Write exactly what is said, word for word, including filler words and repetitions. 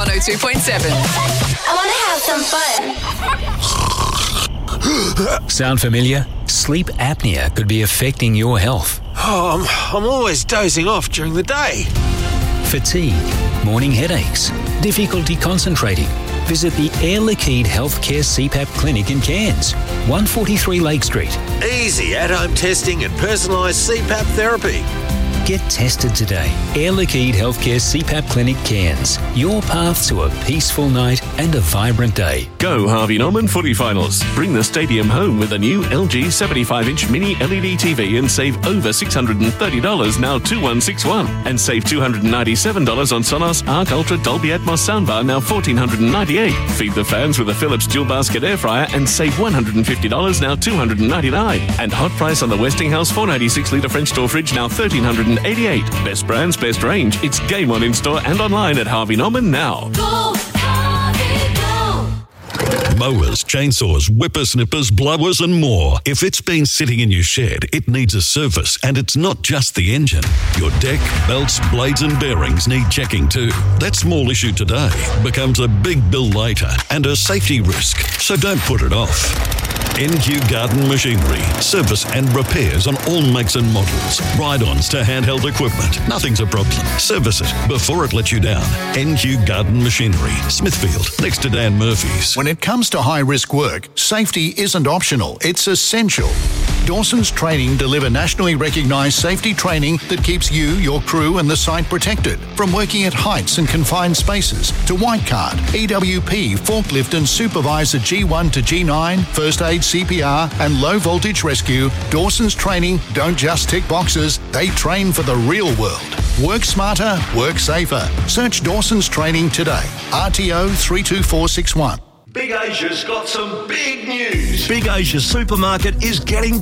one oh two point seven. I want to have some fun. Sound familiar? Sleep apnea could be affecting your health. Oh, I'm, I'm always dozing off during the day. Fatigue, morning headaches, difficulty concentrating. Visit the Air Liquide Healthcare C PAP Clinic in Cairns, one forty-three Lake Street. Easy at-home testing and personalised C PAP therapy. Get tested today. Air Liquide Healthcare C PAP Clinic Cairns. Your path to a peaceful night and a vibrant day. Go Harvey Norman Footy Finals. Bring the stadium home with a new L G seventy-five inch mini L E D T V and save over six hundred thirty dollars, now two one six one. And save two hundred ninety-seven dollars on Sonos Arc Ultra Dolby Atmos soundbar, now one thousand four hundred ninety-eight dollars. Feed the fans with a Philips dual basket air fryer and save one hundred fifty dollars, now two hundred ninety-nine dollars. And hot price on the Westinghouse four ninety-six litre French door fridge, now one thousand three hundred eighty-eight dollars. Best brands, best range. It's game on in store and online at Harvey Norman now. Go, Harvey, go. Mowers, chainsaws, whippersnippers, blowers and more. If it's been sitting in your shed, it needs a service, and it's not just the engine. Your deck, belts, blades and bearings need checking too. That small issue today becomes a big bill later and a safety risk, so don't put it off. N Q Garden Machinery. Service and repairs on all makes and models. Ride-ons to handheld equipment. Nothing's a problem. Service it before it lets you down. N Q Garden Machinery. Smithfield, next to Dan Murphy's. When it comes to high-risk work, safety isn't optional. It's essential. Dawson's Training deliver nationally recognised safety training that keeps you, your crew and the site protected. From working at heights and confined spaces to white card, E W P, forklift and supervisor G one to G nine, first aid, C P R and low voltage rescue, Dawson's Training don't just tick boxes, they train for the real world. Work smarter, work safer. Search Dawson's Training today. R T O three two four six one. Big Asia's got some big news. Big Asia Supermarket is getting